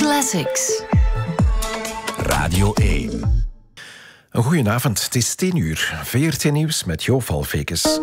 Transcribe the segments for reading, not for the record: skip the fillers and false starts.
Classics. Radio 1. Een goedenavond, het is 10 uur. VRT Nieuws met Jo Valfekes.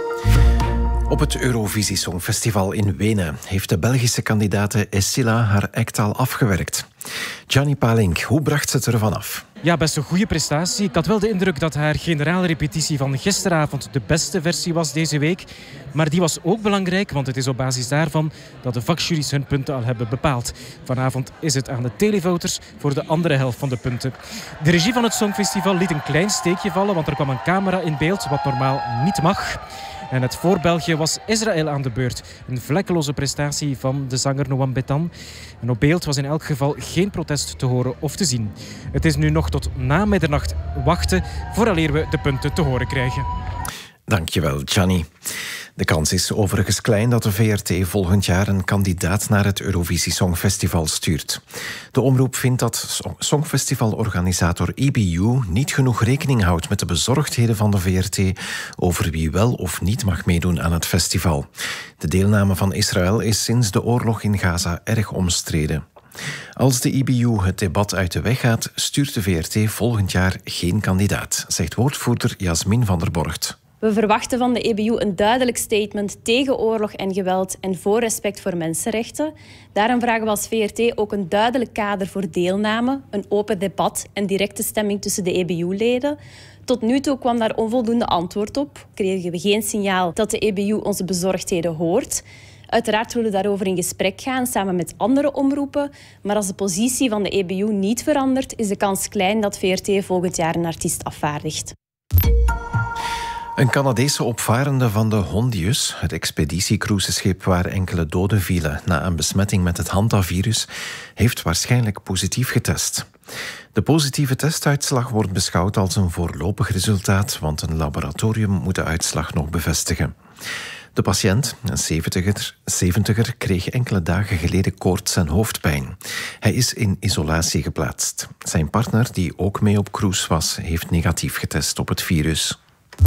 Op het Eurovisie Songfestival in Wenen heeft de Belgische kandidate Escilla haar act al afgewerkt. Gianni Palink, hoe bracht ze het ervan af? Ja, best een goede prestatie. Ik had wel de indruk dat haar generale repetitie van gisteravond de beste versie was deze week. Maar die was ook belangrijk, want het is op basis daarvan dat de vakjuries hun punten al hebben bepaald. Vanavond is het aan de televoters voor de andere helft van de punten. De regie van het Songfestival liet een klein steekje vallen, want er kwam een camera in beeld, wat normaal niet mag. En net voor België was Israël aan de beurt. Een vlekkeloze prestatie van de zanger Noam Betan. En op beeld was in elk geval geen protest te horen of te zien. Het is nu nog tot na middernacht wachten vooraleer we de punten te horen krijgen. Dankjewel, Gianni. De kans is overigens klein dat de VRT volgend jaar een kandidaat naar het Eurovisie Songfestival stuurt. De omroep vindt dat Songfestivalorganisator EBU niet genoeg rekening houdt met de bezorgdheden van de VRT over wie wel of niet mag meedoen aan het festival. De deelname van Israël is sinds de oorlog in Gaza erg omstreden. Als de EBU het debat uit de weg gaat, stuurt de VRT volgend jaar geen kandidaat, zegt woordvoerder Jasmin van der Borgt. We verwachten van de EBU een duidelijk statement tegen oorlog en geweld en voor respect voor mensenrechten. Daarom vragen we als VRT ook een duidelijk kader voor deelname, een open debat en directe stemming tussen de EBU-leden. Tot nu toe kwam daar onvoldoende antwoord op. Kregen we geen signaal dat de EBU onze bezorgdheden hoort. Uiteraard willen we daarover in gesprek gaan, samen met andere omroepen. Maar als de positie van de EBU niet verandert, is de kans klein dat VRT volgend jaar een artiest afvaardigt. Een Canadese opvarende van de Hondius, het expeditiecruiseschip waar enkele doden vielen na een besmetting met het hantavirus, heeft waarschijnlijk positief getest. De positieve testuitslag wordt beschouwd als een voorlopig resultaat, want een laboratorium moet de uitslag nog bevestigen. De patiënt, een 70er, kreeg enkele dagen geleden koorts en hoofdpijn. Hij is in isolatie geplaatst. Zijn partner, die ook mee op cruise was, heeft negatief getest op het virus.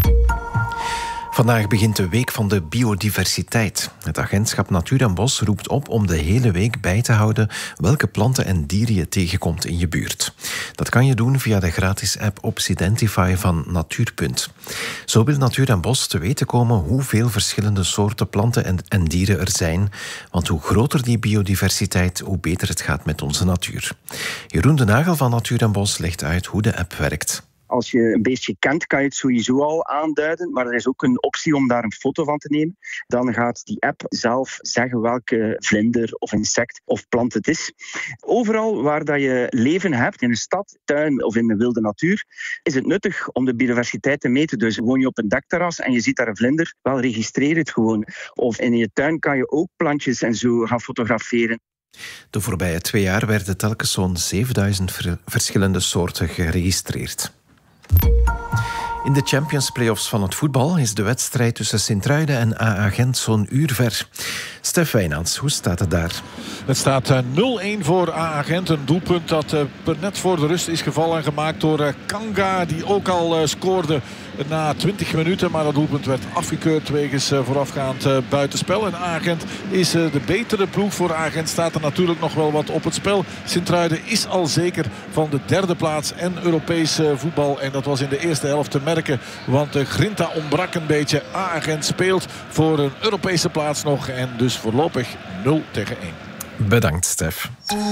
Vandaag begint de Week van de Biodiversiteit. Het agentschap Natuur en Bos roept op om de hele week bij te houden welke planten en dieren je tegenkomt in je buurt. Dat kan je doen via de gratis app Opsidentify van Natuurpunt. Zo wil Natuur en Bos te weten komen hoeveel verschillende soorten planten en dieren er zijn. Want hoe groter die biodiversiteit, hoe beter het gaat met onze natuur. Jeroen de Nagel van Natuur en Bos legt uit hoe de app werkt. Als je een beestje kent, kan je het sowieso al aanduiden. Maar er is ook een optie om daar een foto van te nemen. Dan gaat die app zelf zeggen welke vlinder of insect of plant het is. Overal waar dat je leven hebt, in een stad, tuin of in de wilde natuur, is het nuttig om de biodiversiteit te meten. Dus woon je op een dakterras en je ziet daar een vlinder, wel registreer het gewoon. Of in je tuin kan je ook plantjes en zo gaan fotograferen. De voorbije 2 jaar werden telkens zo'n 7000 verschillende soorten geregistreerd. In de Champions Playoffs van het voetbal is de wedstrijd tussen Sint-Truiden en AA Gent zo'n uur ver. Stef Wijnands, hoe staat het daar? Het staat 0-1 voor AA Gent. Een doelpunt dat net voor de rust is gevallen, gemaakt door Kanga, die ook al scoorde na 20 minuten. Maar dat doelpunt werd afgekeurd wegens voorafgaand buitenspel. En AA Gent is de betere ploeg. Voor AA Gent staat er natuurlijk nog wel wat op het spel. Sint-Truiden is al zeker van de 3e plaats en Europees voetbal. En dat was in de eerste helft te merken, want de grinta ontbrak een beetje. AA Gent speelt voor een Europese plaats nog en dus voorlopig 0-1. Bedankt, Stef.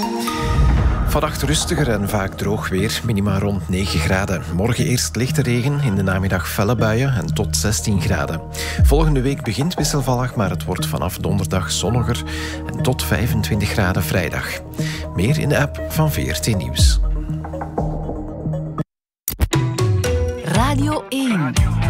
Vannacht rustiger en vaak droog weer, minima rond 9 graden. Morgen eerst lichte regen, in de namiddag felle buien en tot 16 graden. Volgende week begint wisselvallig, maar het wordt vanaf donderdag zonniger en tot 25 graden vrijdag. Meer in de app van VRT Nieuws. Radio 1.